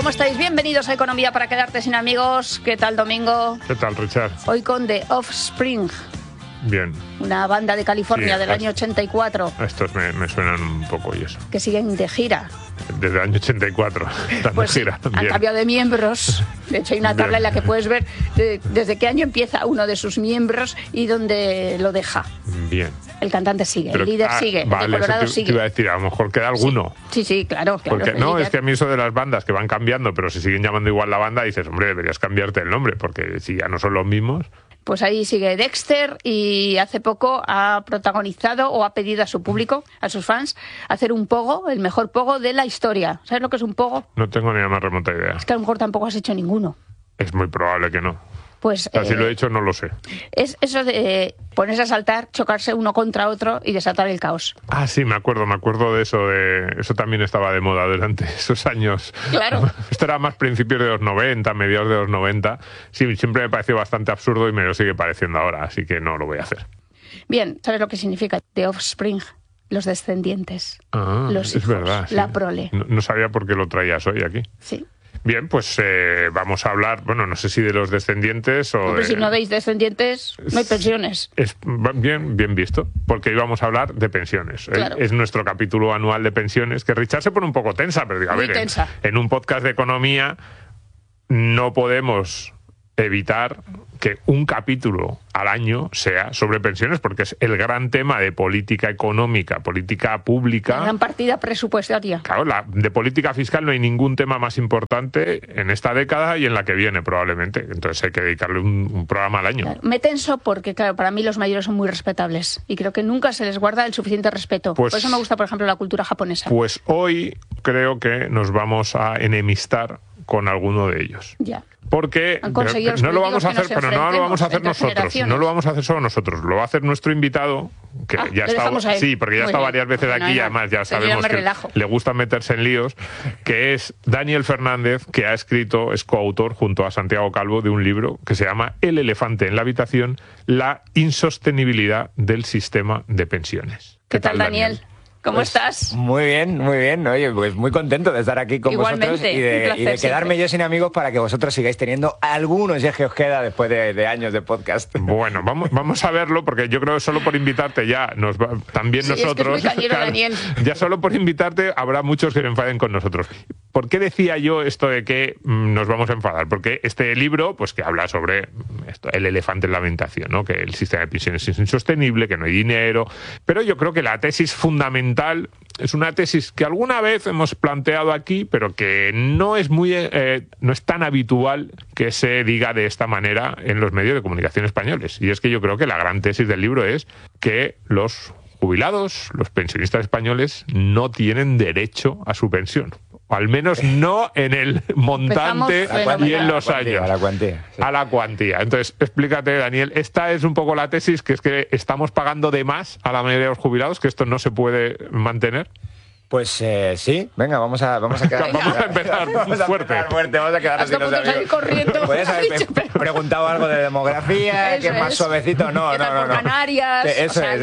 ¿cómo estáis? Bienvenidos a Economía para quedarte sin amigos. ¿Qué tal, Domingo? ¿Qué tal, Richard? Hoy con The Offspring. Bien. Una banda de California del año 84. Estos me suenan un poco y eso. Que siguen de gira. Desde el año 84. Pues de gira. Han cambiado de miembros. De hecho, hay una tabla en la que puedes ver desde qué año empieza uno de sus miembros y dónde lo deja. Bien. El cantante sigue, el líder sigue, el de Colorado sigue. Te iba a decir, a lo mejor queda alguno. Sí, claro. Porque no, es que a mí eso de las bandas que van cambiando, pero si siguen llamando igual la banda, dices, hombre, deberías cambiarte el nombre, porque si ya no son los mismos. Pues ahí sigue Dexter y hace poco ha protagonizado o ha pedido a su público, a sus fans, hacer un pogo, el mejor pogo de la historia. ¿Sabes lo que es un pogo? No tengo ni la más remota idea. Es que a lo mejor tampoco has hecho ninguno. Es muy probable que no. Pues, si lo he hecho, no lo sé. Es eso de ponerse a saltar, chocarse uno contra otro y desatar el caos. Ah, sí, me acuerdo de eso. Eso también estaba de moda durante esos años. Claro. Esto era más principios de los 90, mediados de los 90. Sí, siempre me pareció bastante absurdo y me lo sigue pareciendo ahora, así que no lo voy a hacer. Bien, ¿sabes lo que significa The Offspring? Los descendientes. Ah, los hijos, es verdad. la sí. prole. No sabía por qué lo traías hoy aquí. Sí. Bien, pues vamos a hablar, bueno, no sé si de los descendientes o Hombre, si no veis descendientes, no hay pensiones. Es bien visto, porque hoy vamos a hablar de pensiones. Claro. Es nuestro capítulo anual de pensiones, que Richard se pone un poco tensa, pero digo, a Muy ver, tensa. En un podcast de economía no podemos evitar que un capítulo al año sea sobre pensiones, porque es el gran tema de política económica, política pública. La gran partida presupuestaria. Claro, de política fiscal no hay ningún tema más importante en esta década y en la que viene probablemente. Entonces hay que dedicarle un programa al año. Claro, me tenso porque, claro, para mí los mayores son muy respetables y creo que nunca se les guarda el suficiente respeto. Pues, por eso me gusta, por ejemplo, la cultura japonesa. Pues hoy creo que nos vamos a enemistar con alguno de ellos. Ya. Porque no lo vamos a hacer, pero no lo vamos a hacer nosotros. No lo vamos a hacer solo nosotros. Lo va a hacer nuestro invitado, que ya está. Sí, porque ya está varias veces aquí y además ya sabemos que le gusta meterse en líos, que es Daniel Fernández, que ha escrito, es coautor junto a Santiago Calvo de un libro que se llama El elefante en la habitación, la insostenibilidad del sistema de pensiones. ¿Qué tal, Daniel? ¿Cómo estás? Muy bien. Oye, pues muy contento de estar aquí con vosotros y de quedarme yo sin amigos para que vosotros sigáis teniendo algunos, ya que os queda después de años de podcast. Bueno, vamos a verlo, porque yo creo que solo por invitarte ya también nosotros. Es que es muy cañero, Daniel. Ya solo por invitarte habrá muchos que se enfaden con nosotros. ¿Por qué decía yo esto de que nos vamos a enfadar? Porque este libro, pues que habla sobre esto, el elefante en la habitación, ¿no? Que el sistema de pensiones es insostenible, que no hay dinero. Pero yo creo que la tesis fundamental es una tesis que alguna vez hemos planteado aquí, pero que no es no es tan habitual que se diga de esta manera en los medios de comunicación españoles. Y es que yo creo que la gran tesis del libro es que los jubilados, los pensionistas españoles, no tienen derecho a su pensión. O al menos no en el montante y en los años. A la cuantía. Sí. A la cuantía. Entonces, explícate, Daniel, esta es un poco la tesis, que es que estamos pagando de más a la mayoría de los jubilados, que esto no se puede mantener. Pues sí, venga, vamos a quedar. Vamos a empezar fuerte. Vamos a quedarnos sin los amigos. Corriendo. Puedes haber preguntado algo de demografía, que es más suavecito. No. Canarias. Eso es.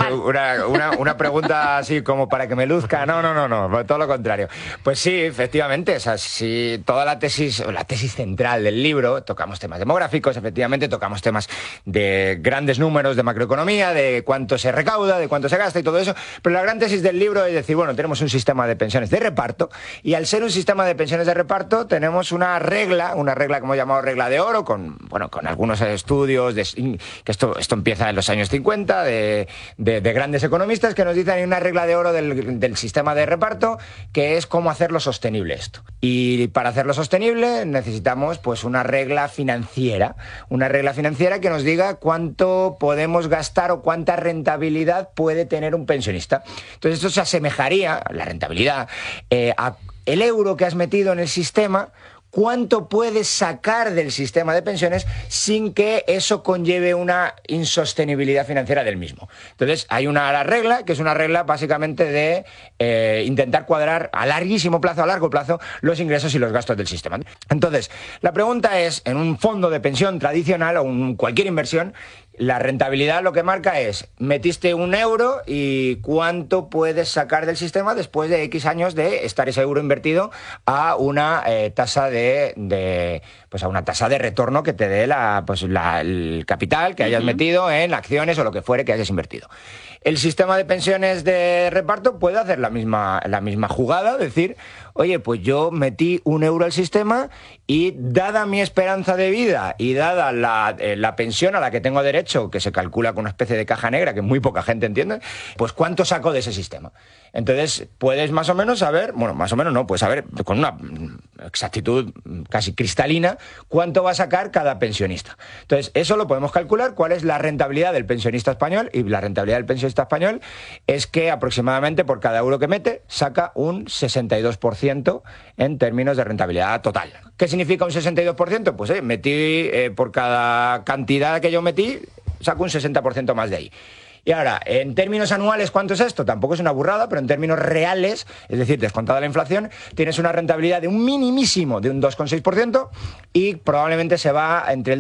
Una pregunta así como para que me luzca. No. Todo lo contrario. Pues sí, efectivamente. O sea, sí, toda la tesis central del libro, tocamos temas demográficos, efectivamente, tocamos temas de grandes números de macroeconomía, de cuánto se recauda, de cuánto se gasta y todo eso. Pero la gran tesis del libro es decir, bueno, tenemos un sistema de pensiones de reparto y al ser un sistema de pensiones de reparto tenemos una regla que hemos llamado regla de oro con algunos estudios que esto empieza en los años 50 de grandes economistas que nos dicen hay una regla de oro del sistema de reparto que es cómo hacerlo sostenible esto. Y para hacerlo sostenible necesitamos pues una regla financiera que nos diga cuánto podemos gastar o cuánta rentabilidad puede tener un pensionista. Entonces esto se asemejaría la rentabilidad, a el euro que has metido en el sistema, cuánto puedes sacar del sistema de pensiones sin que eso conlleve una insostenibilidad financiera del mismo. Entonces, hay una regla, que es una regla básicamente de intentar cuadrar a largo plazo, los ingresos y los gastos del sistema. Entonces, la pregunta es, en un fondo de pensión tradicional o cualquier inversión, La rentabilidad lo que marca es, metiste 1 euro y cuánto puedes sacar del sistema después de X años de estar ese euro invertido a una tasa pues a una tasa de retorno que te dé el capital que hayas metido en acciones o lo que fuere que hayas invertido. El sistema de pensiones de reparto puede hacer la misma jugada, decir, oye, pues yo metí 1 euro al sistema y dada mi esperanza de vida y dada la pensión a la que tengo derecho, que se calcula con una especie de caja negra que muy poca gente entiende, pues ¿cuánto saco de ese sistema? Entonces puedes más o menos saber, bueno, más o menos no, puedes saber con una exactitud casi cristalina cuánto va a sacar cada pensionista. Entonces eso lo podemos calcular, cuál es la rentabilidad del pensionista español, y la rentabilidad del pensionista español es que aproximadamente por cada euro que mete saca un 62% en términos de rentabilidad total. ¿Qué significa un 62%? Pues metí por cada cantidad que yo metí, saco un 60% más de ahí. Y ahora, en términos anuales, ¿cuánto es esto? Tampoco es una burrada, pero en términos reales, es decir, descontada la inflación, tienes una rentabilidad de un minimísimo de un 2,6% y probablemente se va entre el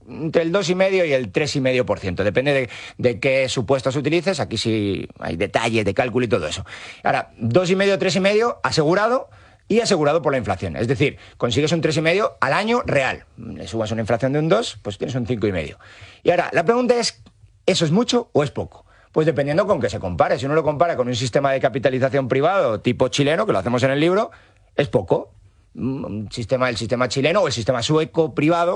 2,5% y el 3,5%. Depende de qué supuestos utilices. Aquí sí hay detalles de cálculo y todo eso. Ahora, 2,5%, 3,5% asegurado y asegurado por la inflación. Es decir, consigues un 3,5% al año real. Le subas una inflación de un 2%, pues tienes un 5,5%. Y ahora, la pregunta es, ¿eso es mucho o es poco? Pues dependiendo con qué se compare. Si uno lo compara con un sistema de capitalización privado tipo chileno, que lo hacemos en el libro, es poco. El sistema chileno o el sistema sueco privado,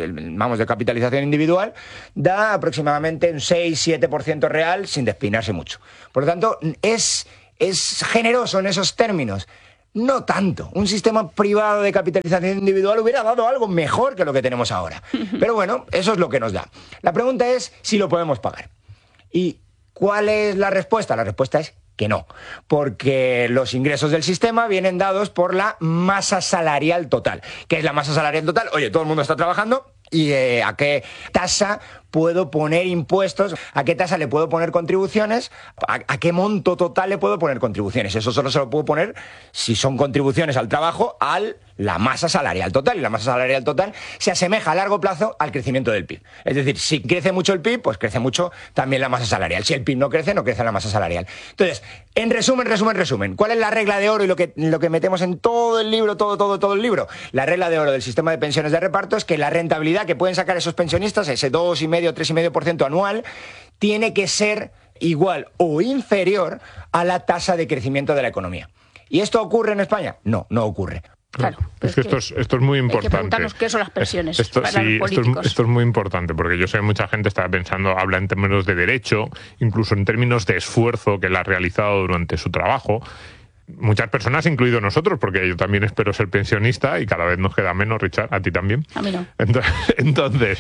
de capitalización individual, da aproximadamente un 6-7% real sin despeinarse mucho. Por lo tanto, ¿es generoso en esos términos? No tanto. Un sistema privado de capitalización individual hubiera dado algo mejor que lo que tenemos ahora. Pero bueno, eso es lo que nos da. La pregunta es si lo podemos pagar. ¿Y cuál es la respuesta? La respuesta es que no, porque los ingresos del sistema vienen dados por la masa salarial total. ¿Qué es la masa salarial total? Oye, todo el mundo está trabajando y ¿a qué tasa puedo poner impuestos? ¿A qué tasa le puedo poner contribuciones? ¿A qué monto total le puedo poner contribuciones? Eso solo se lo puedo poner, si son contribuciones al trabajo, a la masa salarial total. Y la masa salarial total se asemeja a largo plazo al crecimiento del PIB. Es decir, si crece mucho el PIB, pues crece mucho también la masa salarial. Si el PIB no crece la masa salarial. Entonces, en resumen, ¿cuál es la regla de oro y lo que metemos en todo el libro, todo el libro? La regla de oro del sistema de pensiones de reparto es que la rentabilidad que pueden sacar esos pensionistas, ese 2,5%, 3,5% anual, tiene que ser igual o inferior a la tasa de crecimiento de la economía. ¿Y esto ocurre en España? No ocurre. Claro, es que esto es muy importante. Hay que preguntarnos qué son las pensiones esto los políticos. Esto es muy importante, porque yo sé que mucha gente está pensando, habla en términos de derecho, incluso en términos de esfuerzo que él ha realizado durante su trabajo. Muchas personas, incluido nosotros, porque yo también espero ser pensionista y cada vez nos queda menos, Richard, a ti también. A mí no. Entonces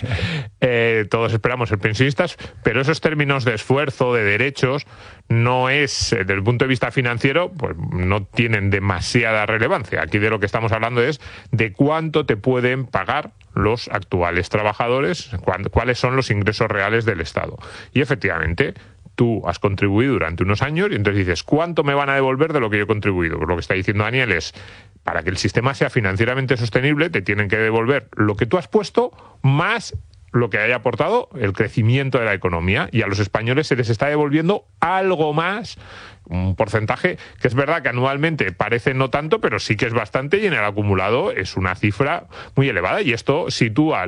todos esperamos ser pensionistas, pero esos términos de esfuerzo, de derechos, no es, desde el punto de vista financiero, pues no tienen demasiada relevancia. Aquí de lo que estamos hablando es de cuánto te pueden pagar los actuales trabajadores, cuáles son los ingresos reales del Estado. Y efectivamente, tú has contribuido durante unos años y entonces dices, ¿cuánto me van a devolver de lo que yo he contribuido? Pues lo que está diciendo Daniel es, para que el sistema sea financieramente sostenible, te tienen que devolver lo que tú has puesto más lo que haya aportado el crecimiento de la economía, y a los españoles se les está devolviendo algo más, un porcentaje que es verdad que anualmente parece no tanto, pero sí que es bastante, y en el acumulado es una cifra muy elevada, y esto sitúa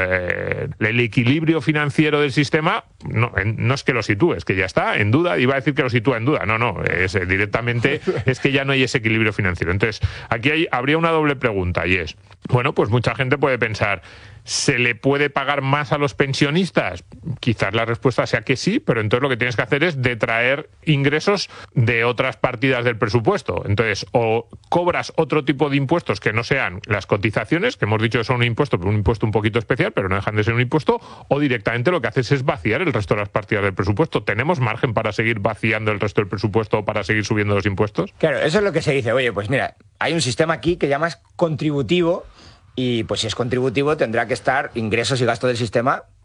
el equilibrio financiero del sistema. No es que lo sitúe, es que ya está en duda. Iba a decir que lo sitúa en duda, directamente es que ya no hay ese equilibrio financiero. Entonces aquí habría una doble pregunta, y es, bueno, pues mucha gente puede pensar, ¿se le puede pagar más a los pensionistas? Quizás la respuesta sea que sí, pero entonces lo que tienes que hacer es detraer ingresos de otras partidas del presupuesto. Entonces, o cobras otro tipo de impuestos que no sean las cotizaciones, que hemos dicho que son un impuesto, pero un impuesto un poquito especial, pero no dejan de ser un impuesto, o directamente lo que haces es vaciar el resto de las partidas del presupuesto. ¿Tenemos margen para seguir vaciando el resto del presupuesto o para seguir subiendo los impuestos? Claro, eso es lo que se dice. Oye, pues mira, hay un sistema aquí que llamas contributivo, y pues si es contributivo tendrá que estar ingresos y gastos del sistema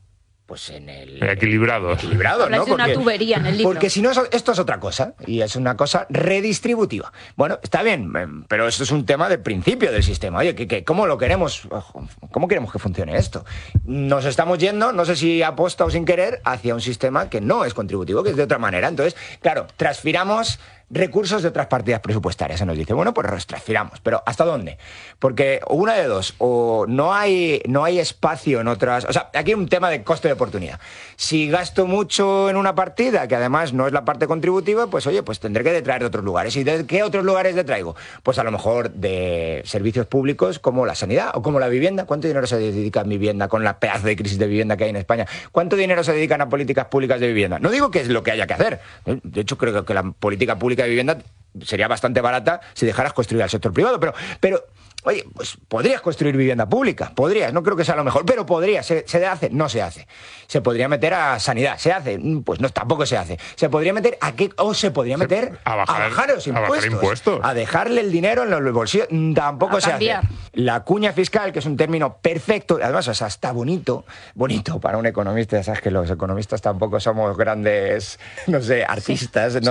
pues en el... Equilibrados. Equilibrados, ¿no? De una tubería en el libro. Porque si no, esto es otra cosa, y es una cosa redistributiva. Bueno, está bien, pero esto es un tema de principio del sistema. Oye, ¿cómo lo queremos? ¿Cómo queremos que funcione esto? Nos estamos yendo, no sé si aposta o sin querer, hacia un sistema que no es contributivo, que es de otra manera. Entonces, claro, transfiramos recursos de otras partidas presupuestarias. Se nos dice, bueno, pues los transfiramos. ¿Pero hasta dónde? Porque una de dos, o no hay espacio en otras... O sea, aquí hay un tema de coste de oportunidad. Si gasto mucho en una partida, que además no es la parte contributiva, pues oye, pues tendré que detraer de otros lugares. ¿Y de qué otros lugares detraigo? Pues a lo mejor de servicios públicos como la sanidad o como la vivienda. ¿Cuánto dinero se dedica en vivienda con la pedazo de crisis de vivienda que hay en España? ¿Cuánto dinero se dedican a políticas públicas de vivienda? No digo que es lo que haya que hacer. De hecho, creo que la política pública de vivienda sería bastante barata si dejaras construir al sector privado, pero oye, pues podrías construir vivienda pública, podrías, no creo que sea lo mejor, pero podrías, ¿se hace? No se hace. Se podría meter a sanidad, ¿se hace? Pues no, tampoco se hace. ¿Se podría meter a qué? O se podría meter a bajar los impuestos, a dejarle el dinero en los bolsillos, tampoco se hace. La cuña fiscal, que es un término perfecto, además, o sea, está bonito para un economista, ya sabes que los economistas tampoco somos grandes, no sé, artistas, sí,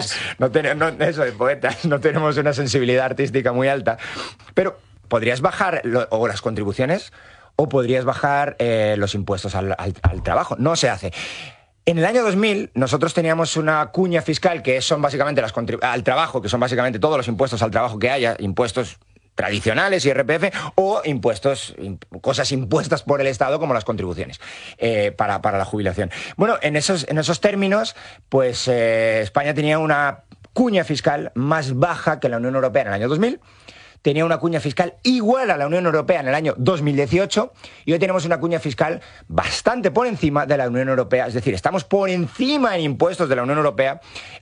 poetas, no tenemos una sensibilidad artística muy alta, pero podrías bajar o las contribuciones o podrías bajar los impuestos al trabajo. No se hace. En el año 2000 nosotros teníamos una cuña fiscal que son básicamente al trabajo, que son básicamente todos los impuestos al trabajo que haya, impuestos tradicionales, IRPF, o impuestos, cosas impuestas por el Estado como las contribuciones para la jubilación. Bueno, en esos términos, pues España tenía una cuña fiscal más baja que la Unión Europea en el año 2000, tenía una cuña fiscal igual a la Unión Europea en el año 2018 y hoy tenemos una cuña fiscal bastante por encima de la Unión Europea, es decir, estamos por encima en impuestos de la Unión Europea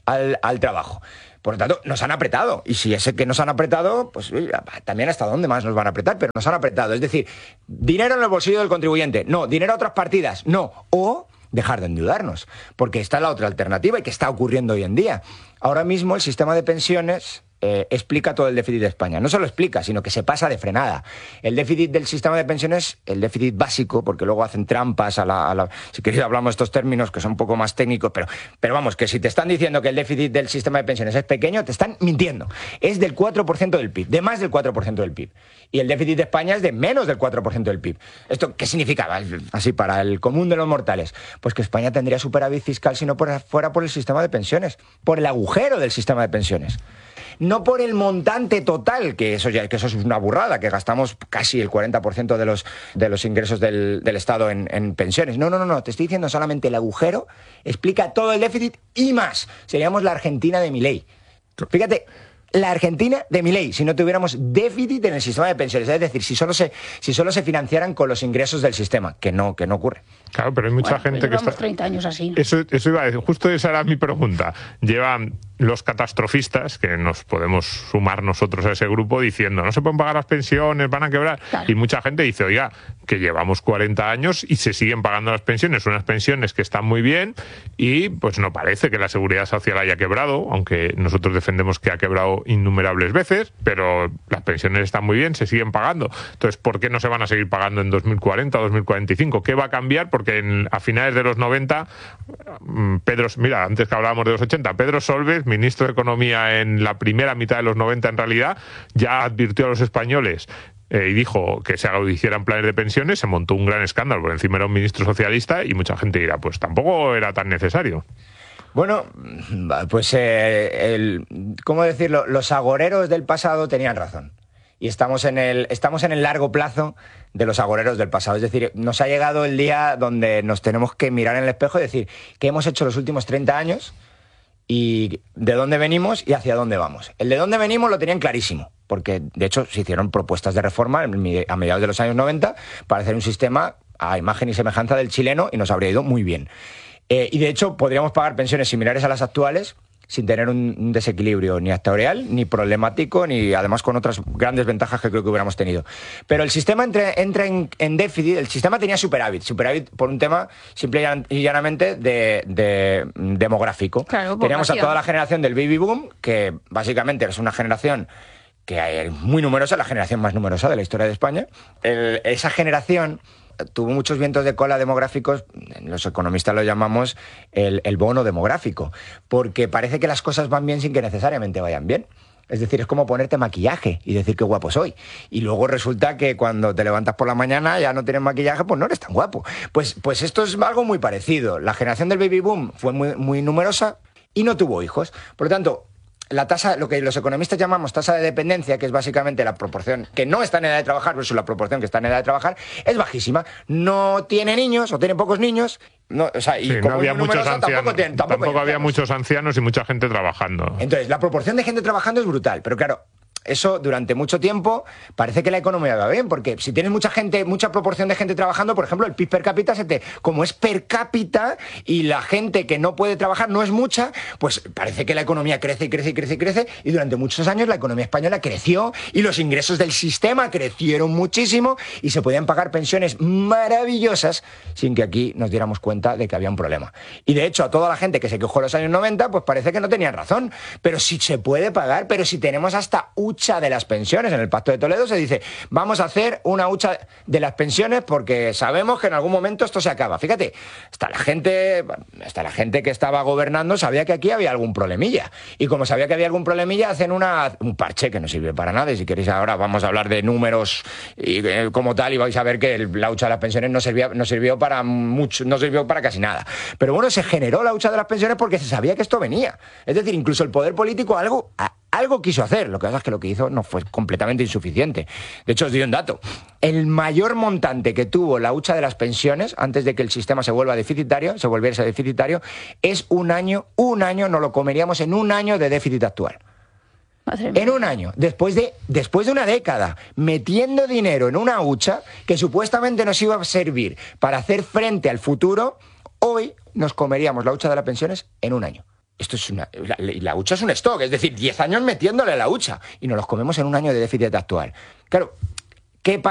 al trabajo. Por lo tanto, nos han apretado. Y si es que nos han apretado, pues también hasta dónde más nos van a apretar, pero nos han apretado. Es decir, dinero en el bolsillo del contribuyente, no. Dinero a otras partidas, no. O dejar de endeudarnos, porque está la otra alternativa y que está ocurriendo hoy en día. Ahora mismo el sistema de pensiones explica todo el déficit de España. No solo explica, sino que se pasa de frenada. El déficit del sistema de pensiones, el déficit básico, porque luego hacen trampas si queréis hablamos de estos términos que son un poco más técnicos, pero vamos, que si te están diciendo que el déficit del sistema de pensiones es pequeño, te están mintiendo. Es del 4% del PIB, de más del 4% del PIB. Y el déficit de España es de menos del 4% del PIB. ¿Esto qué significaba? Así, para el común de los mortales. Pues que España tendría superávit fiscal si no fuera por el sistema de pensiones, por el agujero del sistema de pensiones. No por el montante total, que eso es una burrada, que gastamos casi el 40% de los ingresos del Estado en pensiones. No, te estoy diciendo solamente el agujero, explica todo el déficit y más. Seríamos la Argentina de Milei. Fíjate, la Argentina de Milei, si no tuviéramos déficit en el sistema de pensiones, es decir, si solo se financiaran con los ingresos del sistema, que no ocurre. Claro, pero hay mucha gente que está... 30 años así. Eso iba a decir, justo esa era mi pregunta. Llevan los catastrofistas, que nos podemos sumar nosotros a ese grupo, diciendo, no se pueden pagar las pensiones, van a quebrar. Claro. Y mucha gente dice, oiga, que llevamos 40 años y se siguen pagando las pensiones, unas pensiones que están muy bien y pues no parece que la seguridad social haya quebrado, aunque nosotros defendemos que ha quebrado innumerables veces, pero las pensiones están muy bien, se siguen pagando. Entonces, ¿por qué no se van a seguir pagando en 2040 o 2045? ¿Qué va a cambiar? Porque a finales de los 90, mira, antes que hablábamos de los 80, Pedro Solbes, ministro de Economía en la primera mitad de los 90 en realidad, ya advirtió a los españoles y dijo que se hicieran planes de pensiones, se montó un gran escándalo, por encima era un ministro socialista y mucha gente dirá, pues tampoco era tan necesario. Bueno, pues, ¿cómo decirlo? Los agoreros del pasado tenían razón. Y estamos en el largo plazo de los agoreros del pasado. Es decir, nos ha llegado el día donde nos tenemos que mirar en el espejo y decir qué hemos hecho los últimos 30 años y de dónde venimos y hacia dónde vamos. El de dónde venimos lo tenían clarísimo, porque de hecho se hicieron propuestas de reforma a mediados de los años 90 para hacer un sistema a imagen y semejanza del chileno y nos habría ido muy bien. Y de hecho podríamos pagar pensiones similares a las actuales sin tener un desequilibrio ni actuarial, ni problemático, ni además con otras grandes ventajas que creo que hubiéramos tenido. Pero el sistema entra en déficit, el sistema tenía superávit por un tema simple y llanamente de demográfico. Claro, teníamos a toda la generación del baby boom, que básicamente es una generación que es muy numerosa, la generación más numerosa de la historia de España. Esa generación tuvo muchos vientos de cola demográficos, los economistas lo llamamos el bono demográfico, porque parece que las cosas van bien sin que necesariamente vayan bien. Es decir, es como ponerte maquillaje y decir qué guapo soy. Y luego resulta que cuando te levantas por la mañana ya no tienes maquillaje, pues no eres tan guapo. Pues esto es algo muy parecido. La generación del baby boom fue muy numerosa y no tuvo hijos. Por lo tanto, la tasa, lo que los economistas llamamos tasa de dependencia, que es básicamente la proporción que no está en edad de trabajar versus la proporción que está en edad de trabajar, es bajísima. No tiene niños o tiene pocos niños. No, o sea, y sí, como no había muchos ancianos. Tampoco había muchos ancianos y mucha gente trabajando. Entonces, la proporción de gente trabajando es brutal, pero claro, eso durante mucho tiempo parece que la economía va bien, porque si tienes mucha gente, mucha proporción de gente trabajando, por ejemplo, el PIB per cápita como es per cápita y la gente que no puede trabajar no es mucha, pues parece que la economía crece y crece y crece y crece, y durante muchos años la economía española creció y los ingresos del sistema crecieron muchísimo y se podían pagar pensiones maravillosas sin que aquí nos diéramos cuenta de que había un problema. Y de hecho, a toda la gente que se quejó en los años 90, pues parece que no tenían razón, pero si se puede pagar, pero si tenemos hasta hucha de las pensiones. En el Pacto de Toledo se dice, vamos a hacer una hucha de las pensiones porque sabemos que en algún momento esto se acaba. Fíjate, hasta la gente que estaba gobernando sabía que aquí había algún problemilla. Y como sabía que había algún problemilla, hacen un parche que no sirve para nada. Y si queréis ahora vamos a hablar de números y como tal, y vais a ver que la hucha de las pensiones no sirvió para mucho, no sirvió para casi nada. Pero bueno, se generó la hucha de las pensiones porque se sabía que esto venía. Es decir, incluso el poder político algo quiso hacer, lo que pasa es que lo que hizo no fue completamente insuficiente. De hecho, os doy un dato. El mayor montante que tuvo la hucha de las pensiones, antes de que el sistema se volviese deficitario, es un año, nos lo comeríamos en un año de déficit actual. En un año, después de una década, metiendo dinero en una hucha que supuestamente nos iba a servir para hacer frente al futuro, hoy nos comeríamos la hucha de las pensiones en un año. Esto es la hucha es un stock, es decir, 10 años metiéndole a la hucha y nos los comemos en un año de déficit actual. Claro, ¿qué pasa?